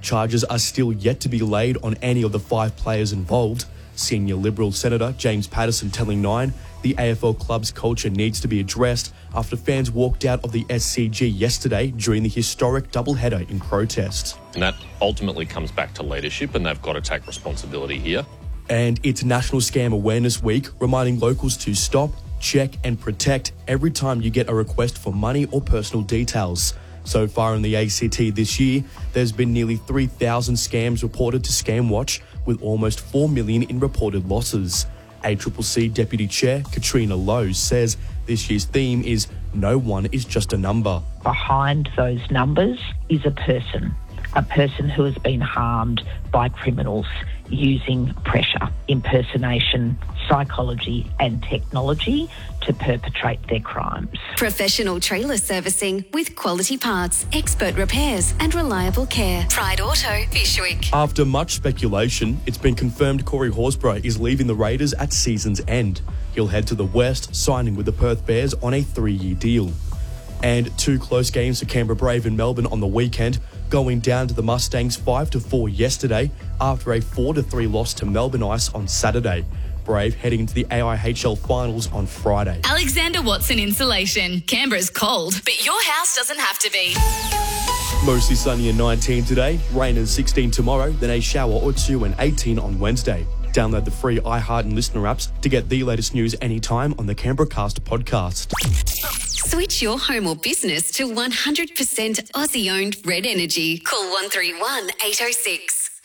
Charges are still yet to be laid on any of the 5 players involved. Senior Liberal Senator James Patterson telling Nine the AFL club's culture needs to be addressed after fans walked out of the SCG yesterday during the historic doubleheader in protest. And that ultimately comes back to leadership, and they've got to take responsibility here. And it's National Scam Awareness Week, reminding locals to stop, check and protect every time you get a request for money or personal details. So far in the ACT this year, there's been nearly 3,000 scams reported to Scamwatch, with almost 4 million in reported losses. ACCC Deputy Chair Katrina Lowe says this year's theme is "No one is just a number." Behind those numbers is a person who has been harmed by criminals using pressure, impersonation, psychology and technology to perpetrate their crimes. Professional trailer servicing with quality parts, expert repairs and reliable care. Pride Auto, Fyshwick. After much speculation, it's been confirmed Corey Horsburgh is leaving the Raiders at season's end. He'll head to the West, signing with the Perth Bears on a 3-year deal. And 2 close games for Canberra Brave in Melbourne on the weekend, going down to the Mustangs 5-4 yesterday after a 4-3 loss to Melbourne Ice on Saturday. Brave heading into the AIHL finals on Friday. Alexander Watson Insulation. Canberra's cold, but your house doesn't have to be. Mostly sunny and 19 today, rain and 16 tomorrow, then a shower or 2 and 18 on Wednesday. Download the free iHeart and Listener apps to get the latest news anytime on the Canberra Cast podcast. Switch your home or business to 100% Aussie-owned Red Energy. Call 131 806.